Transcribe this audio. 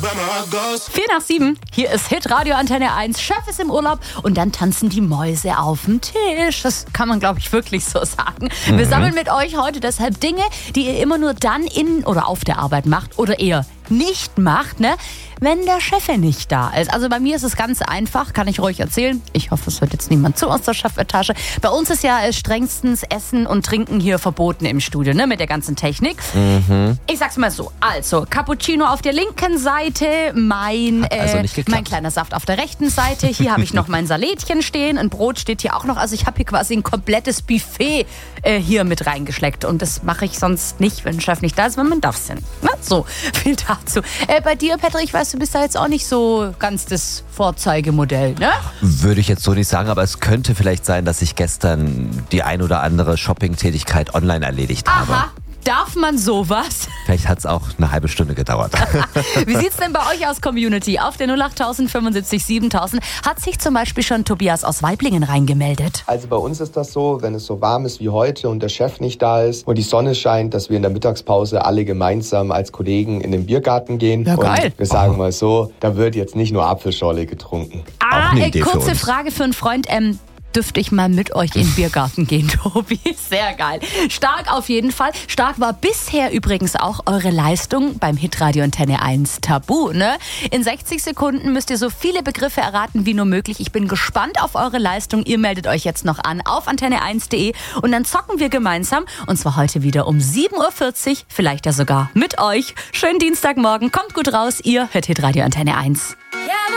4:07, hier ist Hitradio Antenne 1, Chef ist im Urlaub und dann tanzen die Mäuse auf dem Tisch. Das kann man, glaube ich, wirklich so sagen. Wir sammeln mit euch heute deshalb Dinge, die ihr immer nur dann in oder auf der Arbeit macht oder eher nicht macht, ne? Wenn der Chef nicht da ist. Also bei mir ist es ganz einfach, kann ich ruhig erzählen. Ich hoffe, es hört jetzt niemand zu aus der Chefetage. Bei uns ist ja strengstens Essen und Trinken hier verboten im Studio, ne? Mit der ganzen Technik. Ich sag's mal so, also Cappuccino auf der linken Seite, mein kleiner Saft auf der rechten Seite. Hier habe ich noch mein Salätchen stehen, ein Brot steht hier auch noch. Also ich habe hier quasi ein komplettes Buffet hier mit reingeschleckt. Und das mache ich sonst nicht, wenn der Chef nicht da ist, weil man darf es ja nicht. Ne? So, viel dazu. Bei dir, Patrick, ich weiß, du bist da jetzt auch nicht so ganz das Vorzeigemodell, ne? Würde ich jetzt so nicht sagen, aber es könnte vielleicht sein, dass ich gestern die ein oder andere Shopping-Tätigkeit online erledigt habe. Aha. Darf man sowas? Vielleicht hat es auch eine halbe Stunde gedauert. Wie sieht's denn bei euch aus, Community? Auf der 08000 75 7000 hat sich zum Beispiel schon Tobias aus Weiblingen reingemeldet. Also bei uns ist das so, wenn es so warm ist wie heute und der Chef nicht da ist und die Sonne scheint, dass wir in der Mittagspause alle gemeinsam als Kollegen in den Biergarten gehen. Ja, geil. Und wir sagen mal so, da wird jetzt nicht nur Apfelschorle getrunken. Auch eine Idee für kurze uns. Frage für einen Freund. Dürfte ich mal mit euch in den Biergarten gehen, Tobi? Sehr geil. Stark auf jeden Fall. Stark war bisher übrigens auch eure Leistung beim Hitradio Antenne 1 Tabu, ne? In 60 Sekunden müsst ihr so viele Begriffe erraten wie nur möglich. Ich bin gespannt auf eure Leistung. Ihr meldet euch jetzt noch an auf antenne1.de und dann zocken wir gemeinsam. Und zwar heute wieder um 7:40 Uhr, vielleicht ja sogar mit euch. Schönen Dienstagmorgen, kommt gut raus. Ihr hört Hitradio Antenne 1.